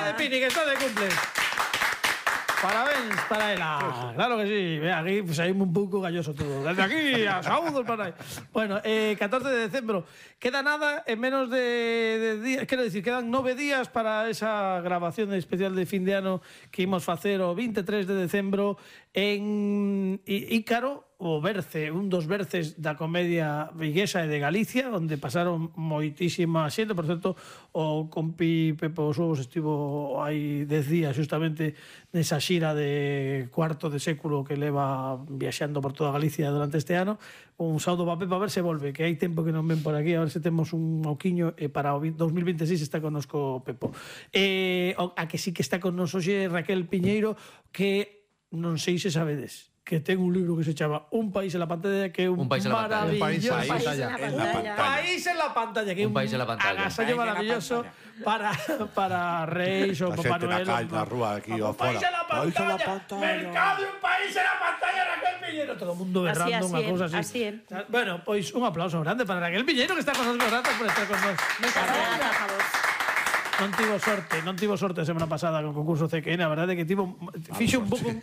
Felicidades, Pini, que está de cumple. Parabéns para ela. Claro que sí. Ve, aquí saímos un pouco galloso todo. Desde aquí, a saúdos para aí. Bueno, 14 de decembro. Queda nada en menos de días. Quero dicir, quedan 9 días para esa grabación especial de fin de ano que imos facer o 23 de decembro en Ícaro, o Berce, un dos berces da comedia viguesa e de Galicia, onde pasaron moitísima xente. Por certo, o compi Pepo Sobos estivo hai 10 días justamente nesa xira de cuarto de século que leva viaxando por toda Galicia durante este ano. Un saúdo para Pepo, a ver se volve, que hai tempo que non ven por aquí, a ver se temos un mauquiño, e para o 2026 está connosco Pepo. A que sí que está con nos hoxe Raquel Piñeiro, que non sei se sabedes que ten un libro que se chama Un país en la pantalla, que é un país en la pantalla. maravilloso País en la pantalla. que é Un país en la pantalla. agasallo maravilloso para Reis ou Papá Noel. Na rúa aquí Un país en la pantalla. Mercado Un país en la pantalla, Raquel Piñeiro. Todo o mundo berrando unha cousa así. Bueno, pois un aplauso grande para Raquel Piñeiro, que está con nosotros. Grazas por estar con nosotros. Moitas grazas a vos. Non tivo sorte a semana pasada con o concurso CQN, a verdade é que fixo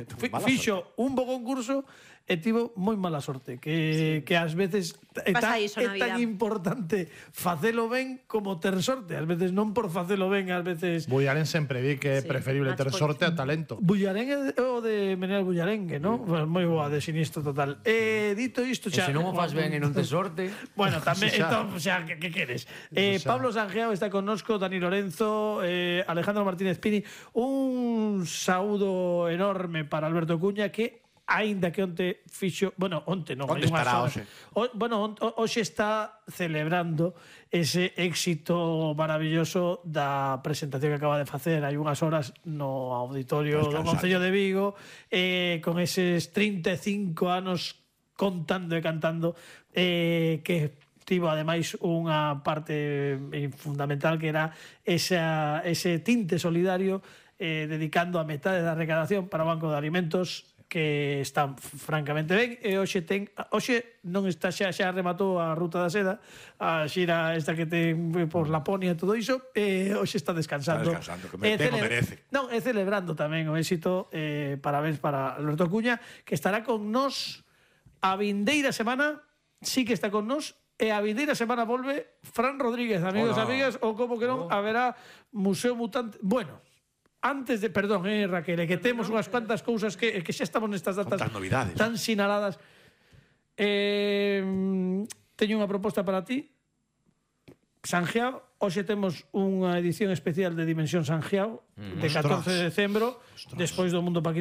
un bo concurso e tivo moi mala sorte, que ás veces é tan importante facelo ben como ter sorte, ás veces non por facelo ben, ás veces Bullarén sempre di que é preferible ter sorte a talento. Bullarén é o de Menel Bullarengue, non? Moi boa, de sinistro total. Dito isto, xa, se non o faz ben e non te sorte. Bueno, tamén, entón, xa, que queres? Pablo Sanjeao está connosco, Dani Lorenzo, Alejandro Martínez Pini. Un saúdo enorme para Alberto Cuña, que aínda que onte fixo, bueno, onte non, onte estará hoxe. Hoxe está celebrando ese éxito maravilloso da presentación que acaba de facer hai unhas horas no auditorio do Concello de Vigo, con eses 35 anos contando e cantando, que tivo ademais unha parte fundamental, que era ese tinte solidario, dedicando a metade da recadación para o Banco de Alimentos, que está francamente ben. E hoxe non está, xa rematou a Ruta da Seda, a xira esta que ten por Laponia e todo iso, e hoxe está descansando. Que merece. Non, e celebrando tamén o éxito. Parabéns para Alberto Cuña, que estará con nós a vindeira semana. Sí que está con nós. E a vindeira semana volve Fran Rodríguez, amigos e amigas, ou como que non, haberá Museo Mutante. Bueno, antes de, perdón, Raquel, que temos unhas cuantas cousas que xa estamos nestas datas tan sinaladas. Teño unha proposta para ti, Sanjeao. Hoxe temos unha edición especial de Dimensión Sanjeao, de 14 de decembro, despois do Mundo Paquino.